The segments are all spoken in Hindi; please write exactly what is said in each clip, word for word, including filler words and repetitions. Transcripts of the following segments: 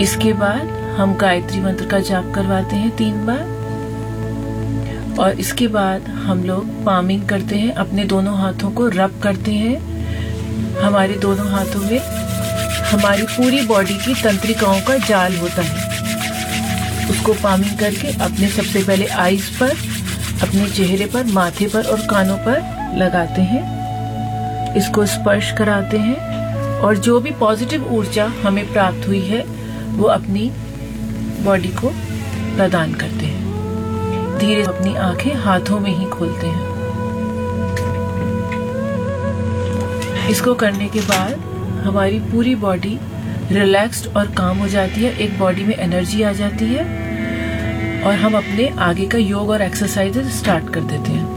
इसके बाद हम गायत्री मंत्र का जाप करवाते हैं तीन बार, और इसके बाद हम लोग पामिंग करते हैं, अपने दोनों हाथों को रब करते हैं। हमारे दोनों हाथों में हमारी पूरी बॉडी की तंत्रिकाओं का जाल होता है, उसको पामिंग करके अपने सबसे पहले आईज पर, अपने चेहरे पर, माथे पर और कानों पर लगाते हैं। इसको स्पर्श कराते हैं और जो भी पॉजिटिव ऊर्जा हमें प्राप्त हुई है वो अपनी बॉडी को प्रदान करते हैं। धीरे अपनी आंखें हाथों में ही खोलते हैं। इसको करने के बाद हमारी पूरी बॉडी रिलैक्स्ड और काम हो जाती है, एक बॉडी में एनर्जी आ जाती है और हम अपने आगे का योग और एक्सरसाइजेज स्टार्ट कर देते हैं।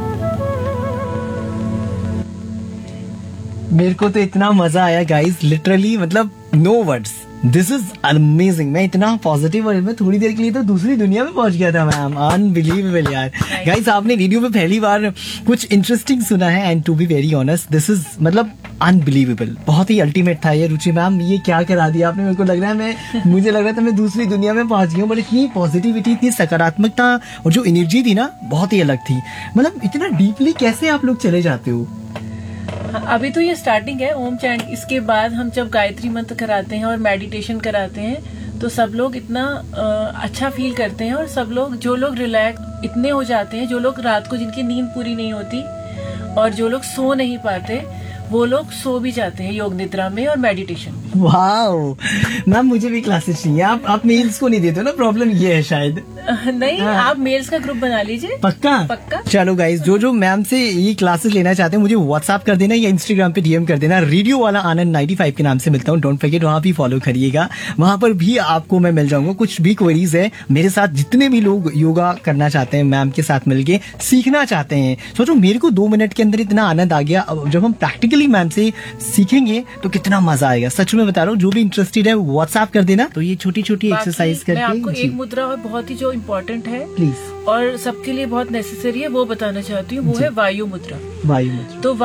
मेरे को तो इतना मजा आया गाइस, लिटरली मतलब no words, this is amazing. मैं इतना पॉजिटिव और मैं थोड़ी देर के लिए तो दूसरी दुनिया में पहुंच गया था मैम, अनबिलीवेबल यार। गाइस आपने रेडियो पे पहली बार कुछ इंटरेस्टिंग सुना है and to be very honest this is मतलब अनबिलीवेबल, बहुत ही अल्टीमेट था ये। रुचि मैम ये क्या करा दिया आपने, मेरे को लग रहा है मैं मुझे लग रहा था मैं दूसरी दुनिया में पहुंच गया हूँ। बट इतनी पॉजिटिविटी, इतनी सकारात्मकता और जो एनर्जी थी ना बहुत ही अलग थी। मतलब इतना डीपली कैसे आप लोग चले जाते हो? अभी तो ये स्टार्टिंग है ओम चैंट। इसके बाद हम जब गायत्री मंत्र कराते हैं और मेडिटेशन कराते हैं तो सब लोग इतना आ, अच्छा फील करते हैं, और सब लोग जो लोग रिलैक्स इतने हो जाते हैं, जो लोग रात को जिनकी नींद पूरी नहीं होती और जो लोग सो नहीं पाते वो लोग सो भी जाते हैं योग निद्रा में और मेडिटेशन में। वाओ मैम मुझे भी क्लासेस चाहिए। आप आप मेल्स को नहीं देते हो ना, प्रॉब्लम ये है शायद। नहीं हाँ। आप मेल्स का ग्रुप बना लीजिए। पक्का पक्का। चलो गाइस, जो जो मैम से ये क्लासेस लेना चाहते हैं मुझे व्हाट्सएप कर देना या इंस्टाग्राम पे डीएम कर देना। रेडियो वाला आनंद पचानवे के नाम से मिलता हूँ, डोंट फॉरगेट वहाँ भी फॉलो करिएगा, वहाँ पर भी आपको मैं मिल जाऊंगा। कुछ भी क्वेरीज है मेरे साथ, जितने भी लोग योगा करना चाहते हैं मैम के साथ मिलके सीखना चाहते हैं, सोचो मेरे को दो मिनट के अंदर इतना आनंद आ गया। अब जब हम प्रैक्टिकली मैम से सीखेंगे तो कितना मजा आएगा, सच में बता रहा हूँ। जो भी इंटरेस्टेड है व्हाट्सएप कर देना। तो ये छोटी छोटी एक्सरसाइज करके मैं आपको एक मुद्रा और बहुत ही जो इम्पोर्टेंट है प्लीज और सबके लिए बहुत नेसेसरी है वो बताना चाहती हूँ, वो है वायु मुद्रा। वायु मुद्रा तो